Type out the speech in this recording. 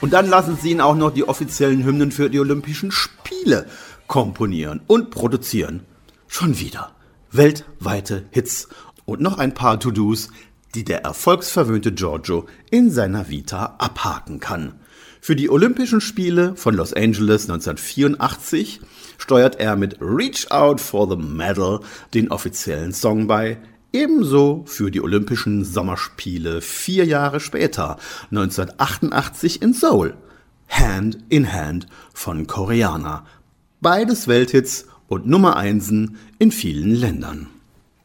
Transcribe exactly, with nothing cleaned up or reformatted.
Und dann lassen sie ihn auch noch die offiziellen Hymnen für die Olympischen Spiele komponieren und produzieren. Schon wieder weltweite Hits und noch ein paar To-Dos, die der erfolgsverwöhnte Giorgio in seiner Vita abhaken kann. Für die Olympischen Spiele von Los Angeles neunzehnhundertvierundachtzig steuert er mit Reach Out for the Medal den offiziellen Song bei. Ebenso für die Olympischen Sommerspiele vier Jahre später, neunzehnhundertachtundachtzig in Seoul, Hand in Hand von Koreaner. Beides Welthits und Nummer Einsen in vielen Ländern.